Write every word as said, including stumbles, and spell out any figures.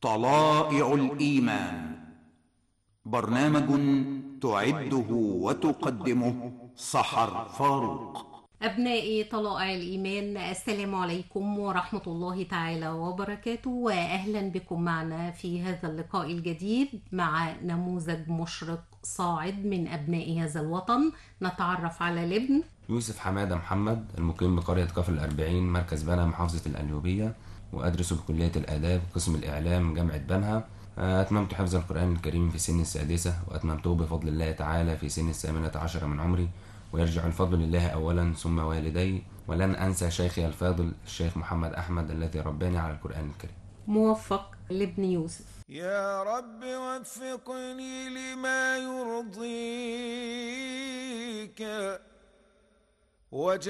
طلائع الإيمان، برنامج تعده وتقدمه سحر فاروق. أبنائي طلائع الإيمان، السلام عليكم ورحمة الله تعالى وبركاته، وأهلا بكم معنا في هذا اللقاء الجديد مع نموذج مشرق صاعد من أبناء هذا الوطن. نتعرف على الابن يوسف حمادة محمد، المقيم بقرية كفر الأربعين، مركز بنها، محافظة القليوبية، وأدرس بكلية الآداب قسم الإعلام جامعة بنها. أتممت حفظ القرآن الكريم في سن السادسة، وأتممته بفضل الله تعالى في سن الثامنة عشر من عمري، ويرجع الفضل لله أولا ثم والدي، ولن أنسى شيخي الفاضل الشيخ محمد أحمد الذي رباني على القرآن الكريم. موفق لابن يوسف. يا رب وفقني لما يرضيك وجعل